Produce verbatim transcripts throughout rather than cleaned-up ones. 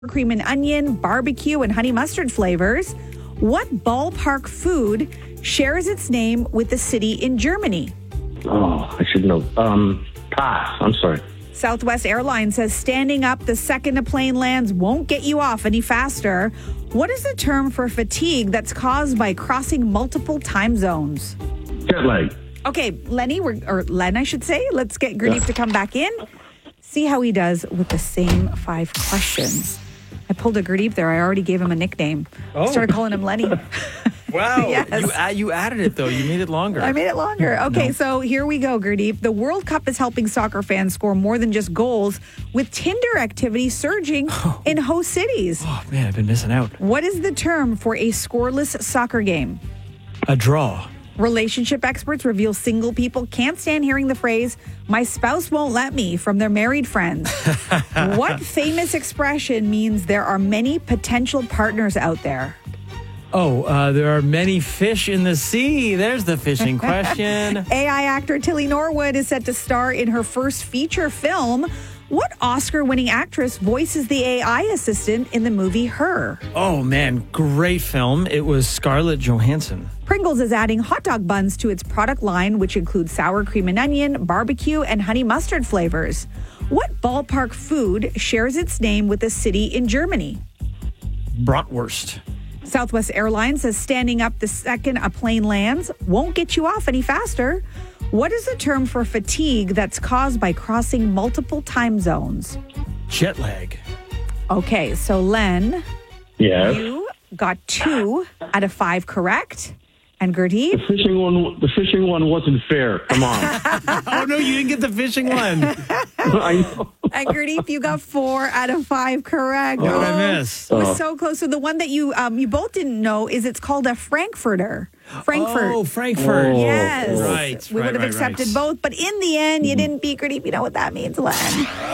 cream and onion, barbecue, and honey mustard flavors. What ballpark food shares its name with the city in Germany? Oh, I should know. Um, pass. I'm sorry. Southwest Airlines says standing up the second a plane lands won't get you off any faster. What is the term for fatigue that's caused by crossing multiple time zones? Jet lag. Okay, Lenny, we're, or Len, I should say. Let's get Gurdeep Yeah. to come back in. See how he does with the same five questions. I pulled a Gurdeep there. I already gave him a nickname. Oh. Started calling him Lenny. Wow. Yes. You, uh, you added it, though. You made it longer. I made it longer. Okay, No. so here we go, Gurdeep. The World Cup is helping soccer fans score more than just goals, with Tinder activity surging in host cities. Oh, man, I've been missing out. What is the term for a scoreless soccer game? A draw. Relationship experts reveal single people can't stand hearing the phrase, "my spouse won't let me," from their married friends. What famous expression means there are many potential partners out there? Oh, uh, there are many fish in the sea. There's the fishing question. A I actor Tilly Norwood is set to star in her first feature film. What Oscar-winning actress voices the A I assistant in the movie Her? Oh, man, great film. It was Scarlett Johansson. Pringles is adding hot dog buns to its product line, which includes sour cream and onion, barbecue, and honey mustard flavors. What ballpark food shares its name with a city in Germany? Bratwurst. Southwest Airlines says standing up the second a plane lands won't get you off any faster. What is the term for fatigue that's caused by crossing multiple time zones? Jet lag. Okay, so Len, Yes. you got two out of five correct. And The Gurdeep, fishing one. The fishing one wasn't fair. Come on. Oh, no, you didn't get the fishing one. I know. and Gurdeep, you got four out of five correct. What did I Oh, miss? It was Oh. so close. So the one that you um, you both didn't know is it's called a Frankfurter. Frankfurt. Oh, Frankfurt. Oh. Yes. Right, We right, would have right, accepted right. both, but in the end, you didn't beat Gurdeep. You know what that means, Len.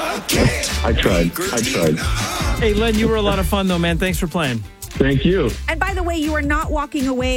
I tried. I tried. Hey, Len, you were a lot of fun, though, man. Thanks for playing. Thank you. And by the way, you are not walking away